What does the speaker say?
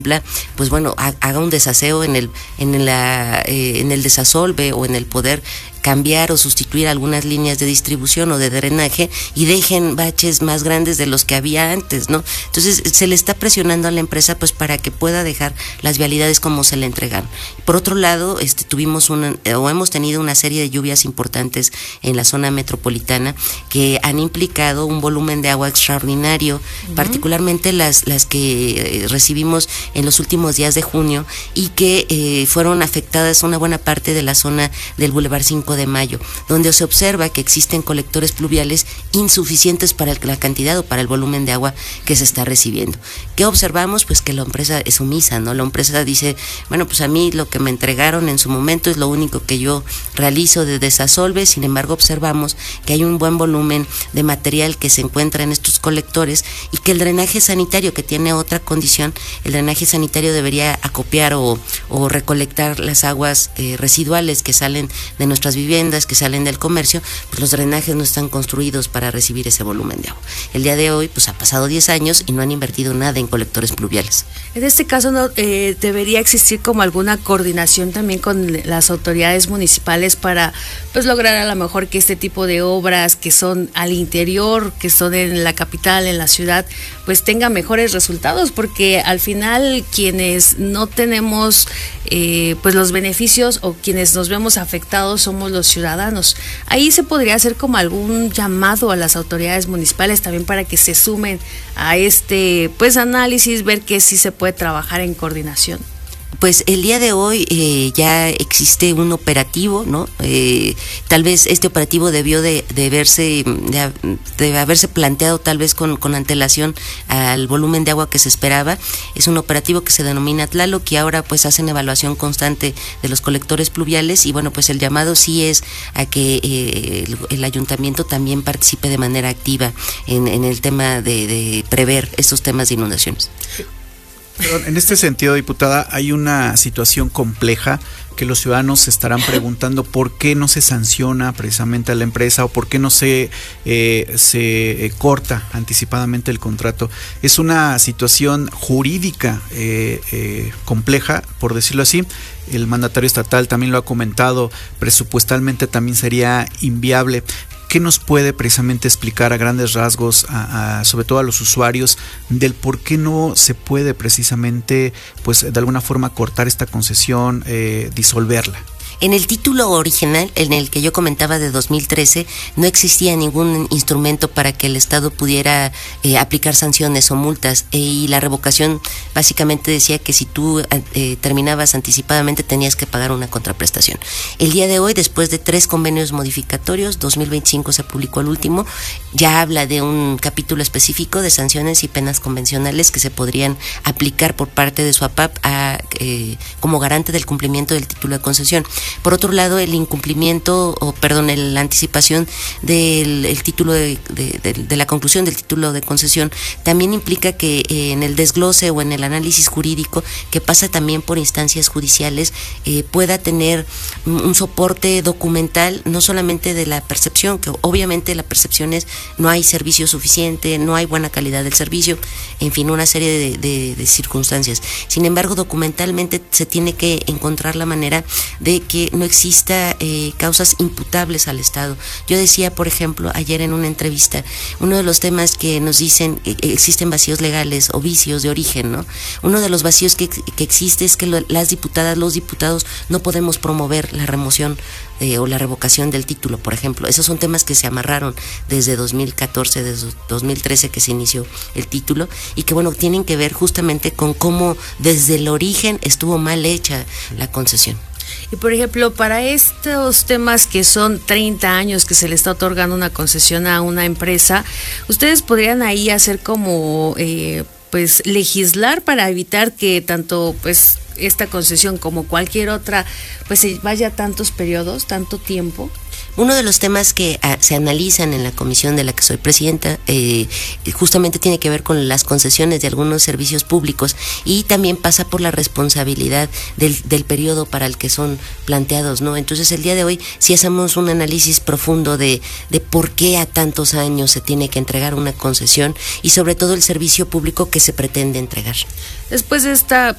pues bueno, haga un desaseo en el desasolve o en el poder cambiar o sustituir algunas líneas de distribución o de drenaje y dejen baches más grandes de los que había antes, ¿no? Entonces se le está presionando a la empresa pues para que pueda dejar las vialidades como se le entregaron. Por otro lado, hemos tenido una serie de lluvias importantes en la zona metropolitana que han implicado un volumen de agua extraordinario, particularmente las que recibimos en los últimos días de junio y que fueron afectadas una buena parte de la zona del Boulevard 5 de Mayo, donde se observa que existen colectores pluviales insuficientes para la cantidad o para el volumen de agua que se está recibiendo. ¿Qué observamos? Pues que la empresa es omisa, ¿no? La empresa dice, bueno, pues a mí lo que me entregaron en su momento es lo único que yo realizo de desasolve. Sin embargo, observamos que hay un buen volumen de material que se encuentra en estos colectores y que el drenaje sanitario, que tiene otra condición, el drenaje sanitario debería acopiar o recolectar las aguas residuales que salen de nuestras viviendas, que salen del comercio, pues los drenajes no están construidos para recibir ese volumen de agua. El día de hoy, pues ha pasado 10 años y no han invertido nada en colectores pluviales. En este caso, ¿no debería existir como alguna coordinación también con las autoridades municipales para pues lograr a lo mejor que este tipo de obras que son al interior, que son en la capital, en la ciudad, pues tengan mejores resultados? Porque al final quienes no tenemos pues los beneficios o quienes nos vemos afectados somos los ciudadanos. Ahí se podría hacer como algún llamado a las autoridades municipales también para que se sumen a este pues análisis, ver que sí se puede trabajar en coordinación. Pues el día de hoy ya existe un operativo, ¿no? Tal vez este operativo debió de haberse planteado tal vez con antelación al volumen de agua que se esperaba. Es un operativo que se denomina Tlaloc, que ahora pues hacen evaluación constante de los colectores pluviales y bueno, pues el llamado sí es a que el ayuntamiento también participe de manera activa en el tema de prever estos temas de inundaciones. En este sentido, diputada, hay una situación compleja que los ciudadanos se estarán preguntando por qué no se sanciona precisamente a la empresa o por qué no se corta anticipadamente el contrato. Es una situación jurídica compleja, por decirlo así. El mandatario estatal también lo ha comentado, presupuestalmente también sería inviable. ¿Qué nos puede precisamente explicar a grandes rasgos, sobre todo a los usuarios, del por qué no se puede precisamente, pues de alguna forma cortar esta concesión, disolverla? En el título original, en el que yo comentaba de 2013, no existía ningún instrumento para que el Estado pudiera aplicar sanciones o multas y la revocación básicamente decía que si tú terminabas anticipadamente tenías que pagar una contraprestación. El día de hoy, después de 3 convenios modificatorios, 2025 se publicó el último, ya habla de un capítulo específico de sanciones y penas convencionales que se podrían aplicar por parte de SUAPAP como garante del cumplimiento del título de concesión. Por otro lado, el incumplimiento, la anticipación del título de la conclusión del título de concesión también implica que en el desglose o en el análisis jurídico, que pasa también por instancias judiciales, pueda tener un soporte documental, no solamente de la percepción, que obviamente la percepción es no hay servicio suficiente, no hay buena calidad del servicio, en fin, una serie de circunstancias. Sin embargo, documentalmente se tiene que encontrar la manera de que no exista causas imputables al Estado. Yo decía, por ejemplo, ayer en una entrevista, uno de los temas que nos dicen existen vacíos legales o vicios de origen, ¿no? Uno de los vacíos que existe es que las diputadas, los diputados no podemos promover la remoción o la revocación del título, por ejemplo. Esos son temas que se amarraron desde 2014, desde 2013 que se inició el título y que, bueno, tienen que ver justamente con cómo desde el origen estuvo mal hecha la concesión. Y por ejemplo, para estos temas que son 30 años que se le está otorgando una concesión a una empresa, ¿ustedes podrían ahí hacer como pues legislar para evitar que tanto pues esta concesión como cualquier otra pues se vaya tantos periodos, tanto tiempo? Uno de los temas que se analizan en la comisión de la que soy presidenta justamente tiene que ver con las concesiones de algunos servicios públicos y también pasa por la responsabilidad del periodo para el que son planteados, ¿no? Entonces el día de hoy sí hacemos un análisis profundo de por qué a tantos años se tiene que entregar una concesión y sobre todo el servicio público que se pretende entregar. Después de esta